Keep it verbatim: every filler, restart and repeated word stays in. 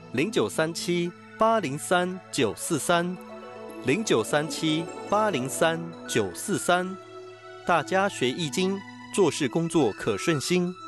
零九三七八零三九四三，零九三七八零三九四三。大家学易经，做事工作可顺心。